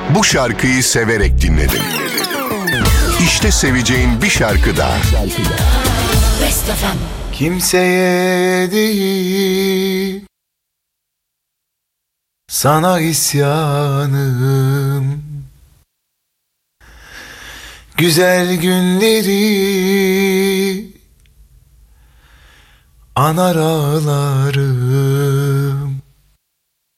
Bu şarkıyı severek dinledim. İşte seveceğin bir şarkı daha. Kimseye değil, sana isyanım. Güzel günleri anar ağlarım.